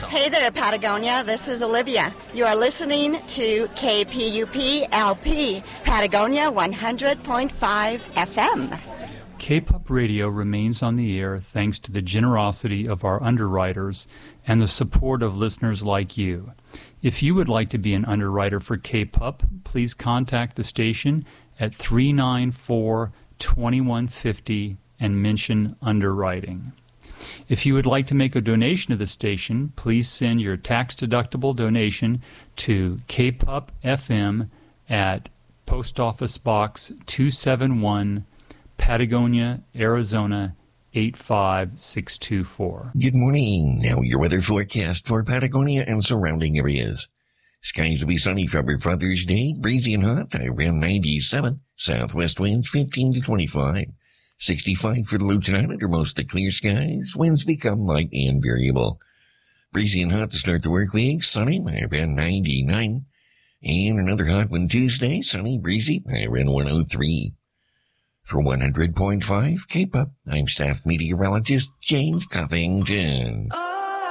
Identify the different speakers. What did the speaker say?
Speaker 1: Hey there, Patagonia. This is Olivia. You are listening to KPUP LP, Patagonia 100.5 FM.
Speaker 2: K-Pop Radio remains on the air thanks to the generosity of our underwriters and the support of listeners like you. If you would like to be an underwriter for K-Pop, please contact the station at 394-2150 and mention underwriting. If you would like to make a donation to the station, please send your tax-deductible donation to K-Pop FM at Post Office Box 271, Patagonia, Arizona 85624.
Speaker 3: Good morning. Now your weather forecast for Patagonia and surrounding areas. Skies will be sunny for Father's Day, breezy and hot, around 97. Southwest winds 15 to 25. 65 for the Lieutenant under mostly clear skies. Winds become light and variable. Breezy and hot to start the work week. Sunny, around 99. And another hot one Tuesday. Sunny, breezy, around 103. For 100.5 K-Pop, I'm staff meteorologist James Covington.